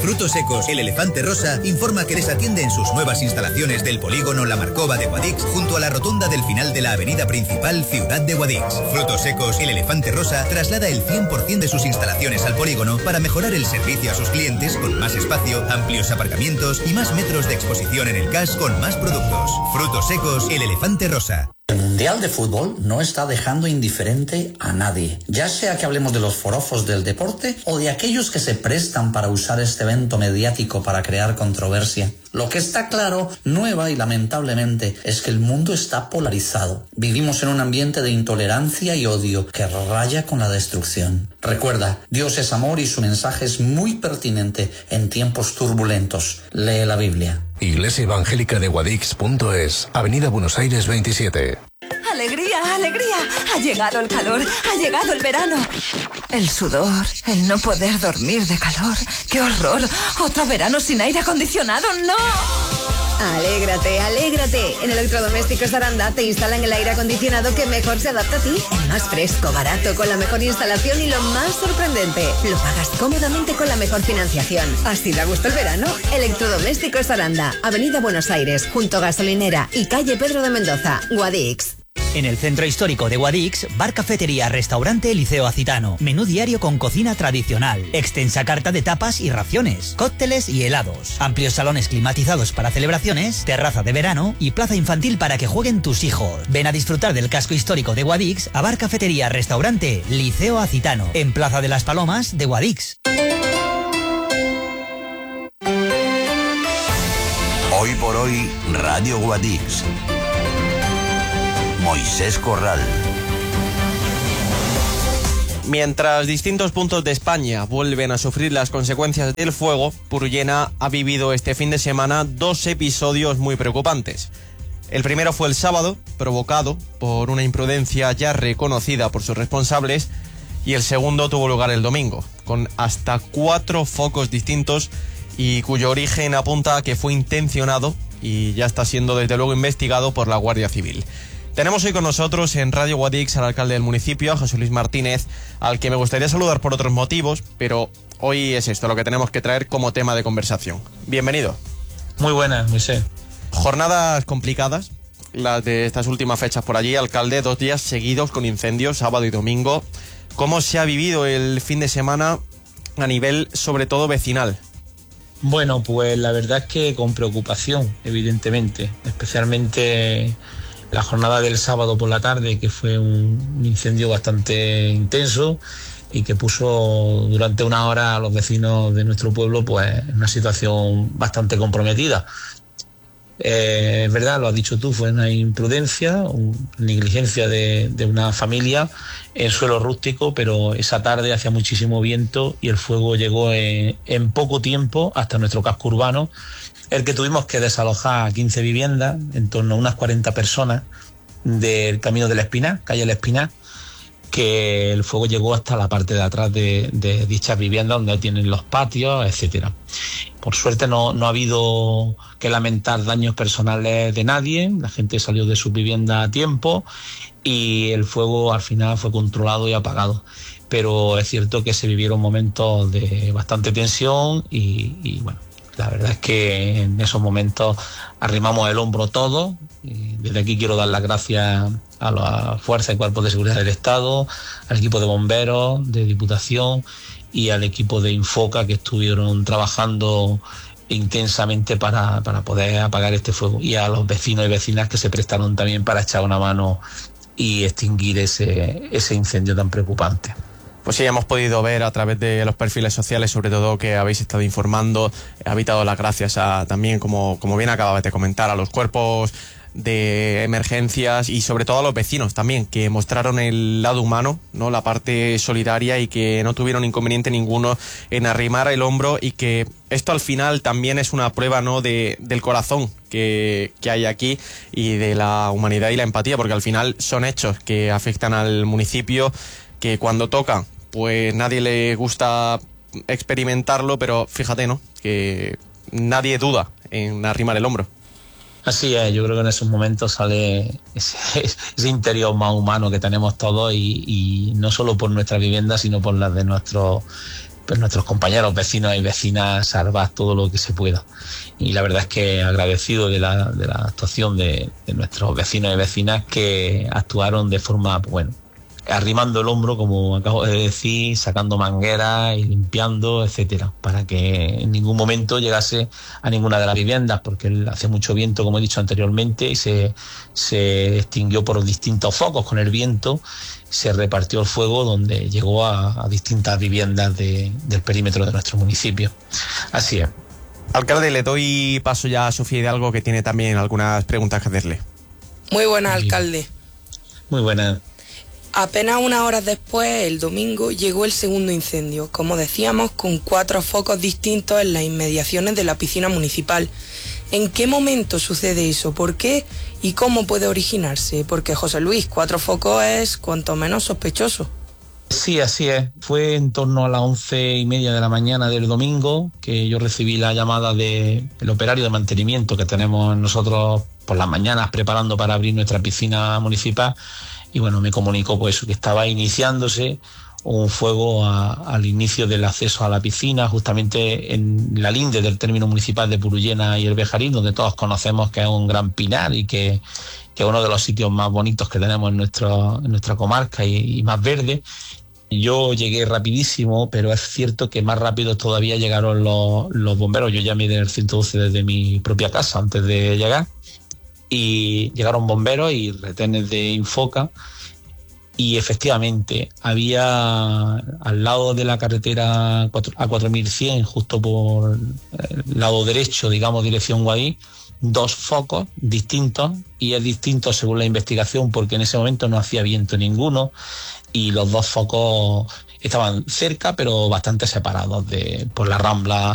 Frutos Secos, el elefante rosa, informa que les atiende en sus nuevas instalaciones del polígono La Marcova de Guadix, junto a la rotonda del final de la avenida principal Ciudad de Guadix. Frutos Secos, el elefante rosa, traslada el 100% de sus instalaciones al polígono para mejorar el servicio a sus clientes con más espacio, amplios aparcamientos y más metros de exposición en el CAS con más productos. Frutos Secos, el elefante rosa. El Mundial de Fútbol no está dejando indiferente a nadie, ya sea que hablemos de los forofos del deporte o de aquellos que se prestan para usar este evento mediático para crear controversia. Lo que está claro, nueva y lamentablemente, es que el mundo está polarizado. Vivimos en un ambiente de intolerancia y odio que raya con la destrucción. Recuerda, Dios es amor y su mensaje es muy pertinente en tiempos turbulentos. Lee la Biblia. Iglesia Evangélica de Guadix.es, Avenida Buenos Aires 27. ¡Alegría, alegría! Ha llegado el calor, ha llegado el verano. El sudor, el no poder dormir de calor. ¡Qué horror! ¡Otro verano sin aire acondicionado! ¡No! Alégrate, alégrate. En Electrodomésticos Aranda te instalan el aire acondicionado que mejor se adapta a ti. El más fresco, barato, con la mejor instalación y lo más sorprendente. Lo pagas cómodamente con la mejor financiación. ¿Así te gusta el verano? Electrodomésticos Aranda, Avenida Buenos Aires, junto a Gasolinera y calle Pedro de Mendoza, Guadix. En el centro histórico de Guadix, bar, cafetería, restaurante Liceo Acitano. Menú diario con cocina tradicional. Extensa carta de tapas y raciones. Cócteles y helados. Amplios salones climatizados para celebraciones. Terraza de verano y plaza infantil para que jueguen tus hijos. Ven a disfrutar del casco histórico de Guadix a bar, cafetería, restaurante Liceo Acitano. En Plaza de las Palomas de Guadix. Hoy por hoy, Radio Guadix. Moisés Corral. Mientras distintos puntos de España vuelven a sufrir las consecuencias del fuego, Purllena ha vivido este fin de semana 2 episodios muy preocupantes. El primero fue el sábado, provocado por una imprudencia ya reconocida por sus responsables, y el segundo tuvo lugar el domingo, con hasta 4 focos distintos y cuyo origen apunta a que fue intencionado y ya está siendo desde luego investigado por la Guardia Civil. Tenemos hoy con nosotros en Radio Guadix al alcalde del municipio, a José Luis Martínez, al que me gustaría saludar por otros motivos, pero hoy es esto lo que tenemos que traer como tema de conversación. Bienvenido. Muy buenas, Moisés. Jornadas complicadas, las de estas últimas fechas por allí, alcalde, 2 días seguidos con incendios, sábado y domingo. ¿Cómo se ha vivido el fin de semana a nivel, sobre todo, vecinal? Bueno, pues la verdad es que con preocupación, evidentemente, especialmente la jornada del sábado por la tarde, que fue un incendio bastante intenso y que puso durante 1 hora a los vecinos de nuestro pueblo pues en una situación bastante comprometida. Es verdad, lo has dicho tú, fue una imprudencia, negligencia de una familia en suelo rústico, pero esa tarde hacía muchísimo viento y el fuego llegó en poco tiempo hasta nuestro casco urbano, el que tuvimos que desalojar a 15 viviendas, en torno a unas 40 personas del Camino de la Espina, calle La Espina, que el fuego llegó hasta la parte de atrás de dichas viviendas donde tienen los patios, etcétera. Por suerte no ha habido que lamentar daños personales de nadie, la gente salió de sus viviendas a tiempo y el fuego al final fue controlado y apagado. Pero es cierto que se vivieron momentos de bastante tensión y bueno, la verdad es que en esos momentos arrimamos el hombro todos. Y desde aquí quiero dar las gracias a las fuerzas y cuerpos de seguridad del Estado, al equipo de bomberos, de Diputación y al equipo de Infoca, que estuvieron trabajando intensamente para poder apagar este fuego, y a los vecinos y vecinas que se prestaron también para echar una mano y extinguir ese incendio tan preocupante. Pues sí, hemos podido ver a través de los perfiles sociales, sobre todo, que habéis estado informando. Habéis dado las gracias a, también, como bien acababas de comentar, a los cuerpos de emergencias y sobre todo a los vecinos también, que mostraron el lado humano, ¿no?, la parte solidaria, y que no tuvieron inconveniente ninguno en arrimar el hombro, y que esto al final también es una prueba, ¿no?, del corazón que hay aquí y de la humanidad y la empatía, porque al final son hechos que afectan al municipio, que cuando tocan pues nadie le gusta experimentarlo, pero fíjate, ¿no?, que nadie duda en arrimar el hombro. Así es, yo creo que en esos momentos sale ese interior más humano que tenemos todos, y no solo por nuestra vivienda, sino por las de nuestros nuestros compañeros, vecinos y vecinas, salvar todo lo que se pueda. Y la verdad es que agradecido de la actuación de nuestros vecinos y vecinas que actuaron de forma, bueno, arrimando el hombro, como acabo de decir, sacando mangueras y limpiando, etcétera, para que en ningún momento llegase a ninguna de las viviendas, porque hace mucho viento, como he dicho anteriormente, y se extinguió por distintos focos. Con el viento se repartió el fuego, donde llegó a distintas viviendas del perímetro de nuestro municipio. Así es. Alcalde, le doy paso ya a Sofía Hidalgo, que tiene también algunas preguntas que hacerle. Muy buenas, alcalde. Muy buenas. Apenas unas horas después, el domingo, llegó el segundo incendio, como decíamos, con 4 focos distintos en las inmediaciones de la piscina municipal. ¿En qué momento sucede eso? ¿Por qué? ¿Y cómo puede originarse? Porque, José Luis, 4 focos es cuanto menos sospechoso. Sí, así es. Fue en torno a las 11:30 de la mañana del domingo que yo recibí la llamada del operario de mantenimiento que tenemos nosotros por las mañanas preparando para abrir nuestra piscina municipal. Y bueno, me comunicó pues que estaba iniciándose un fuego al inicio del acceso a la piscina, justamente en la linde del término municipal de Purullena y el Bejarín, donde todos conocemos que es un gran pinar y que es uno de los sitios más bonitos que tenemos en nuestra comarca y más verde. Yo llegué rapidísimo, pero es cierto que más rápido todavía llegaron los bomberos. Yo llamé del 112 desde mi propia casa antes de llegar. Y llegaron bomberos y retenes de Infoca, y efectivamente había al lado de la carretera A4100, justo por el lado derecho, digamos, dirección Guadix, 2 focos distintos, y es distinto según la investigación porque en ese momento no hacía viento ninguno y los 2 focos estaban cerca pero bastante separados por la rambla